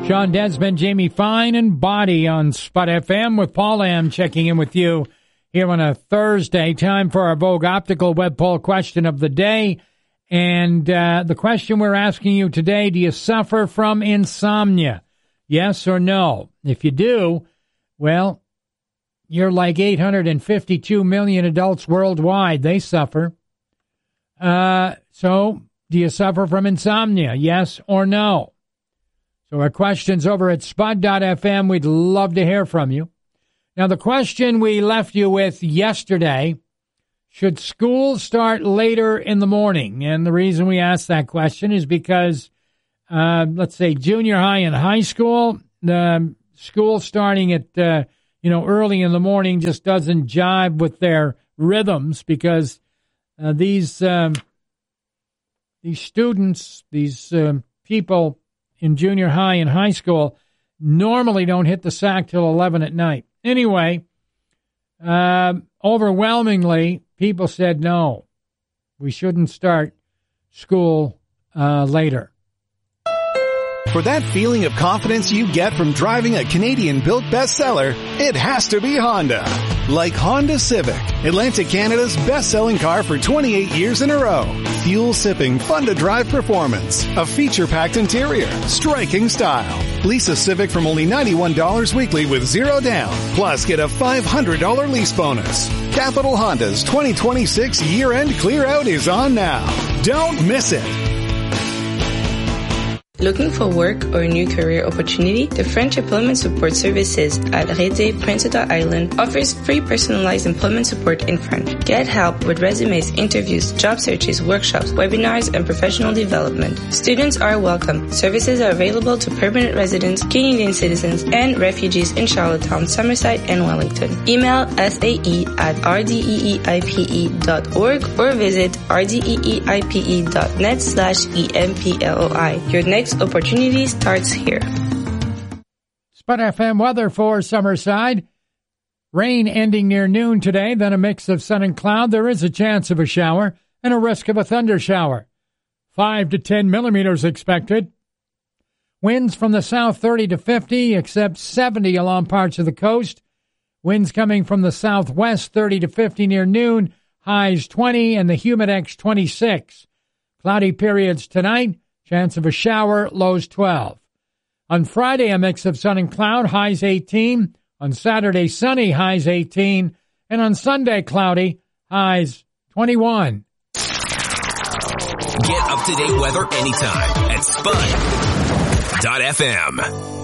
Sean Desmond, Jamie Fine, and Body on Spot FM with Paul Lamb checking in with you here on a Thursday. Time for our Vogue Optical web poll question of the day. And the question we're asking you today, do you suffer from insomnia? Yes or no? If you do, well, you're like 852 million adults worldwide. They suffer. So do you suffer from insomnia? Yes or no? So our question's over at spud.fm. We'd love to hear from you. Now, the question we left you with yesterday, should school start later in the morning? And the reason we asked that question is because, let's say, junior high and high school, school starting at, early in the morning just doesn't jive with their rhythms because these students, these people in junior high and high school normally don't hit the sack till 11 at night. Anyway, overwhelmingly, people said no, we shouldn't start school later. For that feeling of confidence you get from driving a Canadian-built bestseller, it has to be Honda. Like Honda Civic, Atlantic Canada's best-selling car for 28 years in a row. Fuel-sipping, fun-to-drive performance, a feature-packed interior, striking style. Lease a Civic from only $91 weekly with zero down. Plus, get a $500 lease bonus. Capital Honda's 2026 year-end clear-out is on now. Don't miss it. Looking for work or a new career opportunity? The French Employment Support Services at Rété, Prince Edward Island offers free personalized employment support in French. Get help with resumes, interviews, job searches, workshops, webinars, and professional development. Students are welcome. Services are available to permanent residents, Canadian citizens, and refugees in Charlottetown, Summerside, and Wellington. Email sae@rdeeipe.org or visit rdeeipe.net/EMPLOI. Your next opportunity starts here. Spud FM weather for Summerside. Rain ending near noon today, then a mix of sun and cloud. There is a chance of a shower and a risk of a thunder shower. 5 to 10 millimeters expected. Winds from the south 30 to 50, except 70 along parts of the coast. Winds coming from the southwest 30 to 50 near noon. Highs 20 and the Humidex 26. Cloudy periods tonight. Chance of a shower, lows 12. On Friday, a mix of sun and cloud, highs 18. On Saturday, sunny, highs 18. And on Sunday, cloudy, highs 21. Get up-to-date weather anytime at spud.fm.